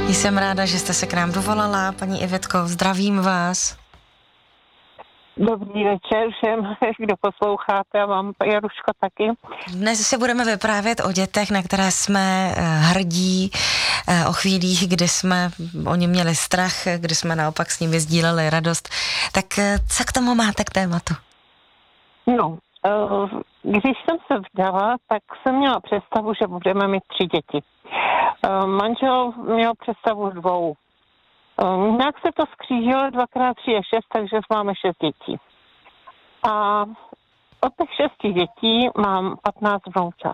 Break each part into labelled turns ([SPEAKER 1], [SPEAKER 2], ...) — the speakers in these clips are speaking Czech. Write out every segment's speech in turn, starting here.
[SPEAKER 1] Jsem ráda, že jste se k nám dovolala, paní Ivetko, zdravím vás.
[SPEAKER 2] Dobrý večer všem, kdo posloucháte, a vám, Jaruško, taky.
[SPEAKER 1] Dnes si budeme vyprávět o dětech, na které jsme hrdí, o chvílích, kdy jsme o ně měli strach, kdy jsme naopak s nimi sdíleli radost. Tak co k tomu máte k tématu?
[SPEAKER 2] No, když jsem se vdala, tak jsem měla představu, že budeme mít 3 děti. Manžel měl představu 2. Nějak se to skřížilo, 2x3 je 6, takže máme 6 dětí. A od těch 6 dětí mám 15 vnoučat.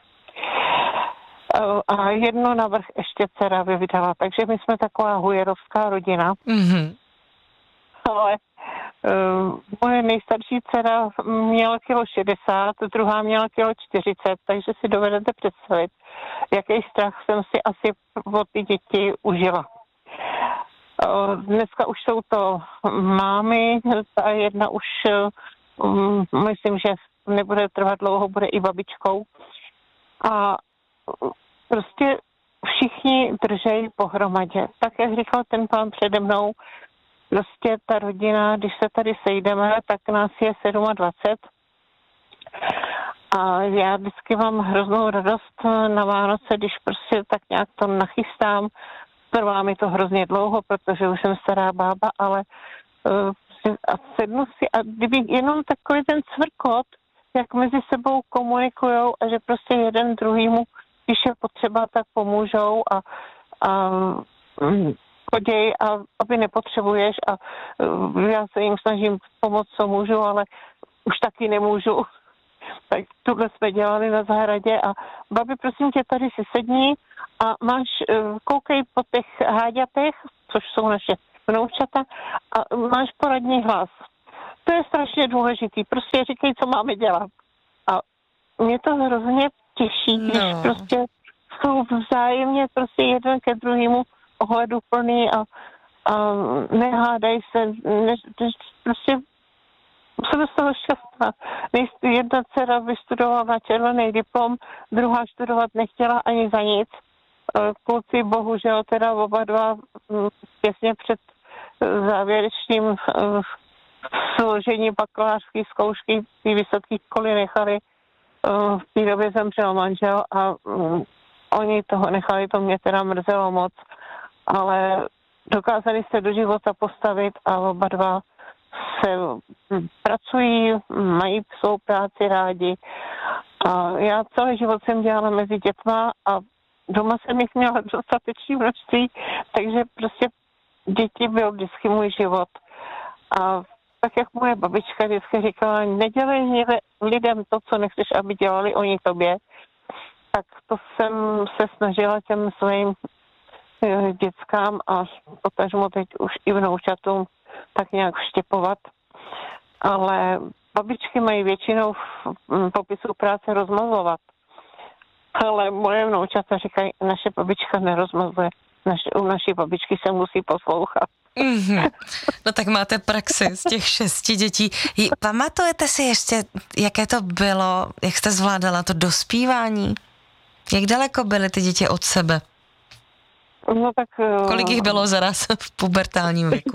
[SPEAKER 2] A jedno navrch ještě dcera vydala, takže my jsme taková hujerovská rodina.
[SPEAKER 1] Mm-hmm.
[SPEAKER 2] Ale moje nejstarší dcera měla 60 kg, druhá měla 40 kg, takže si dovedete představit, jaký strach jsem si asi od ty děti užila. Dneska už jsou to mámy, ta jedna už myslím, že nebude trvat dlouho, bude i babičkou. A prostě všichni držejí pohromadě. Tak, jak říkal ten pán přede mnou, prostě ta rodina, když se tady sejdeme, tak nás je 27. A já vždycky mám hroznou radost na Vánoce, když prostě tak nějak to nachystám. Trvá mi to hrozně dlouho, protože už jsem stará bába, ale a sednu si a kdyby jenom takový ten cvrkot, jak mezi sebou komunikujou a že prostě jeden druhýmu, když je potřeba, tak pomůžou a choděj, a aby nepotřebuješ, a já se jim snažím pomoct, co můžu, ale už taky nemůžu. Tak tohle jsme dělali na zahradě a babi, prosím tě, tady si sedni a koukej po těch háďatech, což jsou naše vnoučata, a máš poradní hlas. To je strašně důležitý, prostě říkej, co máme dělat. A mě to hrozně těší, když prostě jsou vzájemně prostě jeden ke druhému ohleduplný a nehádají se, prostě jsem z toho šťastná. Jedna dcera vystudovala na červený diplom, druhá studovat nechtěla ani za nic. Kluci bohužel teda oba dva těsně před závěrečným složením bakalářské zkoušky ty vysoké školy nechali. V té době zemřel manžel a oni toho nechali, to mě teda mrzelo moc, ale dokázali se do života postavit a oba dva se pracují, mají svou práci rádi. A já celý život jsem dělala mezi dětma a doma jsem jich měla dostatečné množství, takže prostě děti byl vždycky můj život. A tak, jak moje babička vždycky říkala, nedělej lidem to, co nechceš, aby dělali oni tobě, tak to jsem se snažila těm svým dětskám a potažmo teď už i vnoučatům tak nějak vštěpovat. Ale babičky mají většinou v popisu práce rozmazlovat. Ale moje vnoučata říkají, naše babička nerozmazuje. U naší babičky se musí poslouchat.
[SPEAKER 1] Mm-hmm. No tak máte praxi z těch 6 dětí. Pamatujete si ještě, jaké to bylo, jak jste zvládala to dospívání? Jak daleko byly ty děti od sebe?
[SPEAKER 2] No tak...
[SPEAKER 1] Kolik jich bylo zaraz v pubertálním věku?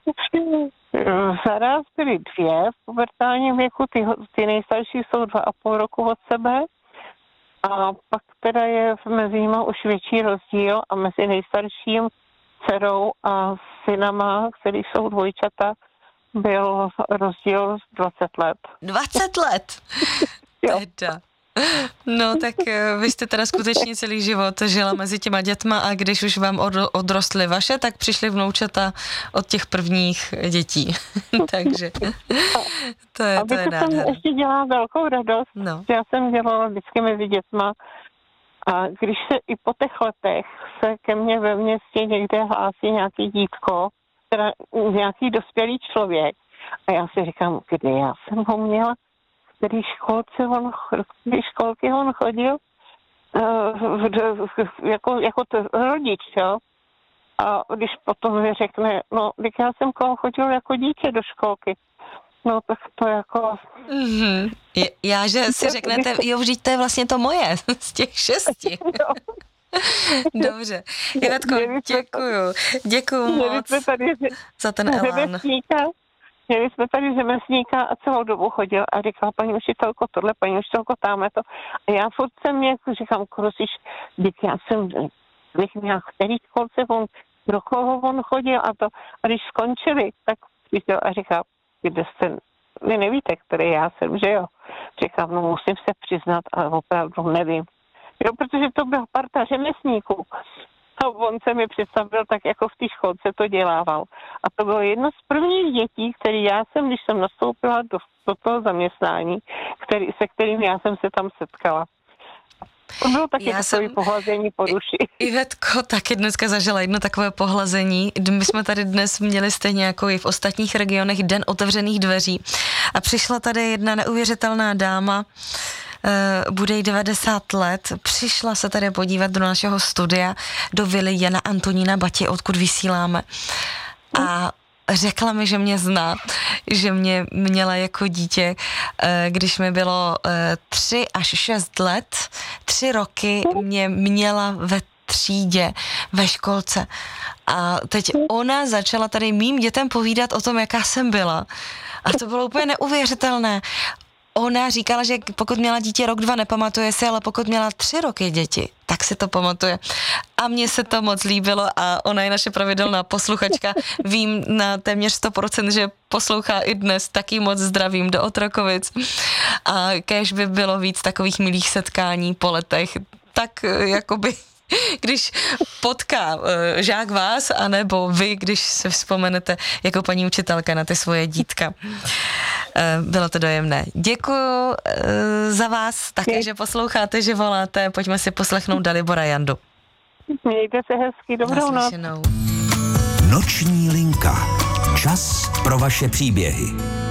[SPEAKER 2] Zaraz byly 2 v pubertálním věku, ty nejstarší jsou 2,5 roku od sebe. A pak teda je mezi nimi už větší rozdíl a mezi nejstarším dcerou a synama, který jsou dvojčata, byl rozdíl 20 let.
[SPEAKER 1] 20 let? Teda. No tak vy jste teda skutečně celý život žila mezi těma dětma a když už vám odrostly vaše, tak přišly vnoučata od těch prvních dětí. Takže to je nádherné.
[SPEAKER 2] Jsem ještě dělala velkou radost. No. Já jsem dělala vždycky mezi dětma a když se i po těch letech se ke mně ve městě někde hlásí nějaký dítko, teda nějaký dospělý člověk a já si říkám, kdy já jsem ho měla, který školky on chodil jako rodič, jo. A když potom mi řekne, no, když já jsem chodil jako dítě do školky, no tak to jako...
[SPEAKER 1] Mm-hmm. Já, že si řeknete, jo, vždyť to je vlastně to moje, z těch 6. Dobře. Ivetko, děkuju moc za ten elán.
[SPEAKER 2] Měli jsme tady řemeslníka a celou dobu chodil a říkal, paní učitelko tohle, paní učitelko tamhle to. A já furt jsem jako říkám, Krosiš, já jsem neměl který školce, do koho on chodil a to. A když skončili, tak přišel a říkal, kde jste, vy nevíte, který já jsem, že jo? Říkám, no musím se přiznat, ale opravdu nevím. Jo, protože to byla parta řemeslníků. A on se mi představil tak, jako v té školce to dělával. A to bylo jedno z prvních dětí, které já jsem, když jsem nastoupila do toho zaměstnání, se kterým já jsem se tam setkala. To bylo taky takové pohlazení po duši.
[SPEAKER 1] Ivetko taky dneska zažila jedno takové pohlazení. My jsme tady dnes měli stejně jako i v ostatních regionech Den otevřených dveří. A přišla tady jedna neuvěřitelná dáma, bude jí 90 let, přišla se tady podívat do našeho studia, do vily Jana Antonína Bati, odkud vysíláme. A řekla mi, že mě zná, že mě měla jako dítě, když mi bylo 3 až 6 let, 3 roky mě měla ve třídě, ve školce. A teď ona začala tady mým dětem povídat o tom, jaká jsem byla. A to bylo úplně neuvěřitelné. Ona říkala, že pokud měla dítě rok, 2, nepamatuje si, ale pokud měla 3 roky děti, tak si to pamatuje. A mně se to moc líbilo a ona je naše pravidelná posluchačka. Vím na téměř 100%, že poslouchá i dnes, taky moc zdravím do Otrokovic. A kéž by bylo víc takových milých setkání po letech, tak jakoby když potká žák vás, anebo vy, když se vzpomenete jako paní učitelka na ty svoje dítka. Bylo to dojemné. Děkuju za vás také, že posloucháte, že voláte. Pojďme si poslechnout Dalibora Jandu.
[SPEAKER 2] Mějte se hezky, dobrou noc.
[SPEAKER 3] Noční linka. Čas pro vaše příběhy.